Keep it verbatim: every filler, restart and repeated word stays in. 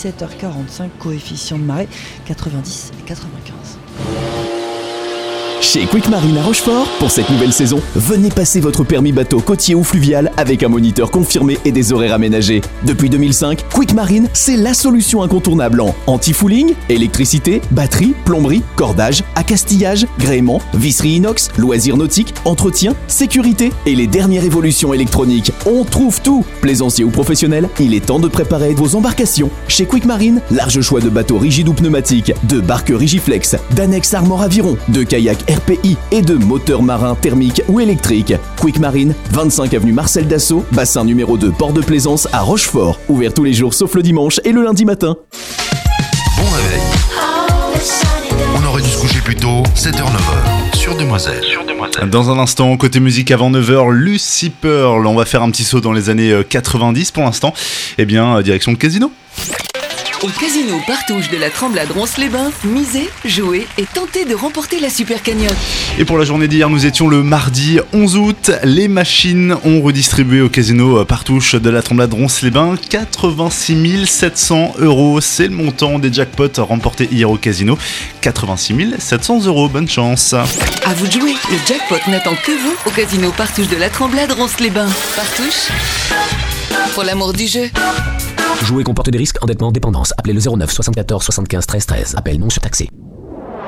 dix-sept heures quarante-cinq, coefficient de marée quatre-vingt-dix et quatre-vingt-quinze. Chez Quick Marine à Rochefort, pour cette nouvelle saison, venez passer votre permis bateau côtier ou fluvial avec un moniteur confirmé et des horaires aménagés. Depuis deux mille cinq, Quick Marine, c'est la solution incontournable en anti-fouling, électricité, batterie, plomberie, cordage, accastillage, gréement, visserie inox, loisirs nautiques, entretien, sécurité et les dernières évolutions électroniques. On trouve tout. Plaisancier ou professionnel, il est temps de préparer vos embarcations. Chez Quick Marine, large choix de bateaux rigides ou pneumatiques, de barques Rigiflex, d'annexes Armor Aviron, de kayaks R P I et de moteurs marins thermiques ou électriques. Quick Marine, vingt-cinq avenue Marcel Dassault, bassin numéro deux, port de Plaisance à Rochefort. Ouvert tous les jours sauf le dimanche et le lundi matin. Bon réveil. On aurait dû se coucher plus tôt, sept heures neuf heures, sur Demoiselle. Sur Demoiselle. Dans un instant, côté musique avant neuf heures, Lucy Pearl. On va faire un petit saut dans les années quatre-vingt-dix pour l'instant. Eh bien, direction le casino. Au casino Partouche de la Tremblade Ronces-les-Bains, misez, jouez et tentez de remporter la super cagnotte. Et pour la journée d'hier, nous étions le mardi onze août. Les machines ont redistribué au casino Partouche de la Tremblade Ronces-les-Bains quatre-vingt-six mille sept cents euros. C'est le montant des jackpots remportés hier au casino. quatre-vingt-six mille sept cents euros. Bonne chance. À vous de jouer. Le jackpot n'attend que vous au casino Partouche de la Tremblade Ronces-les-Bains. Partouche, pour l'amour du jeu. Jouer comporte des risques, endettement, dépendance. Appelez le zéro neuf soixante-quatorze soixante-quinze treize treize. Appel non surtaxé.